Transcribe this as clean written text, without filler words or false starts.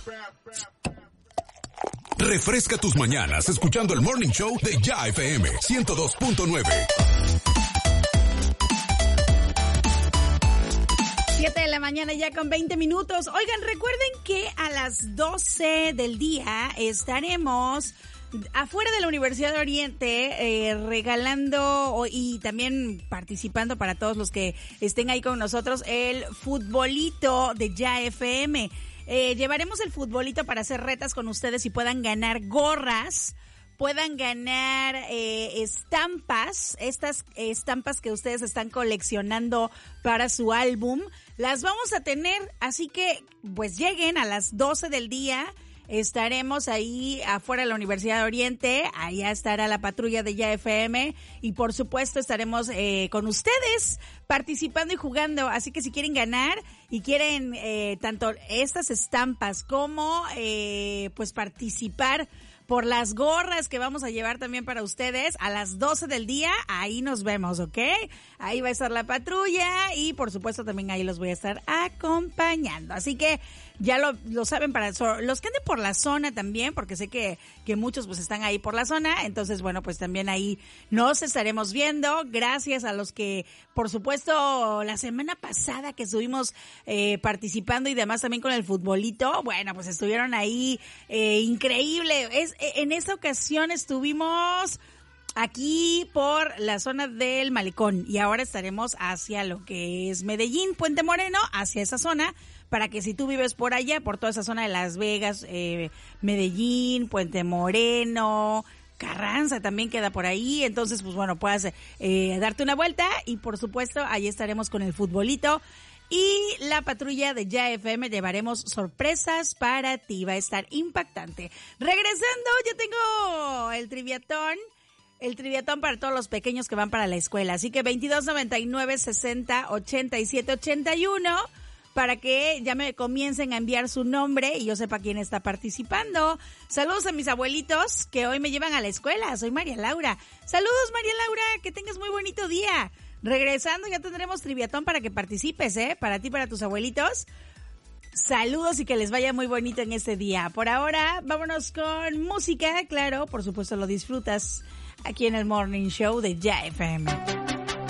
Refresca tus mañanas escuchando el Morning Show de Ya FM 102.9. 7 de la mañana ya con 20 minutos. Oigan, recuerden que a las 12 del día estaremos afuera de la Universidad de Oriente regalando y también participando para todos los que estén ahí con nosotros el futbolito de Ya FM. Llevaremos el futbolito para hacer retas con ustedes y puedan ganar gorras, puedan ganar estampas, estas estampas que ustedes están coleccionando para su álbum. Las vamos a tener, así que pues lleguen a las 12 del día. Estaremos ahí afuera de la Universidad de Oriente, allá estará la patrulla de Ya FM y por supuesto estaremos con ustedes participando y jugando, así que si quieren ganar y quieren tanto estas estampas como pues participar por las gorras que vamos a llevar también para ustedes a las 12 del día, ahí nos vemos, ¿ok? Ahí va a estar la patrulla y por supuesto también ahí los voy a estar acompañando. Así que ya lo saben, para los que anden por la zona también, porque sé que muchos pues están ahí por la zona, entonces bueno, pues también ahí nos estaremos viendo. Gracias a los que, por supuesto, la semana pasada que estuvimos participando y demás también con el futbolito, bueno, pues estuvieron ahí increíble. En esta ocasión estuvimos aquí por la zona del Malecón y ahora estaremos hacia lo que es Medellín, Puente Moreno, hacia esa zona, para que si tú vives por allá, por toda esa zona de Las Vegas, Medellín, Puente Moreno, Carranza también queda por ahí, entonces pues bueno, puedas darte una vuelta y por supuesto ahí estaremos con el futbolito. Y la patrulla de Ya FM llevaremos sorpresas para ti, va a estar impactante. Regresando, ya tengo el triviatón para todos los pequeños que van para la escuela. Así que 2299 60 87 81 para que ya me comiencen a enviar su nombre y yo sepa quién está participando. Saludos a mis abuelitos que hoy me llevan a la escuela. Soy María Laura. Saludos, María Laura, que tengas muy bonito día. Regresando ya tendremos triviatón para que participes, para ti, para tus abuelitos. Saludos y que les vaya muy bonito en este día. Por ahora, vámonos con música, claro, por supuesto lo disfrutas aquí en el Morning Show de Ya FM.